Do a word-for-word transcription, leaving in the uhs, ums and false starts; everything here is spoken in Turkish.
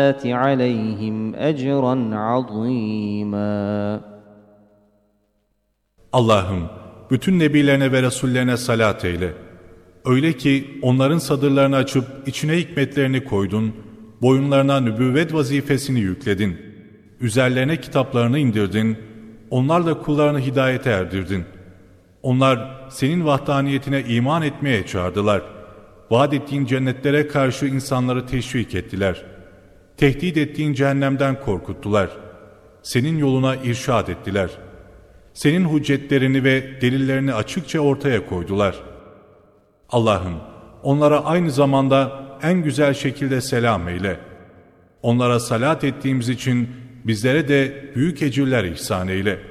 عليهم أجرا عظيما. Allah'ım, bütün nebilerine ve rasullerine salat eyle. Öyle ki onların sadırlarını açıp içine hikmetlerini koydun, boyunlarına nübüvvet vazifesini yükledin. Üzerlerine kitaplarını indirdin, onlarla kullarını hidayete erdirdin. Onlar senin vahdaniyetine iman etmeye çağırdılar. Vaat ettiğin cennetlere karşı insanları teşvik ettiler. Tehdit ettiğin cehennemden korkuttular. Senin yoluna irşad ettiler. Senin hüccetlerini ve delillerini açıkça ortaya koydular. Allah'ım, onlara aynı zamanda en güzel şekilde selam eyle. Onlara salat ettiğimiz için bizlere de büyük ecirler ihsan eyle.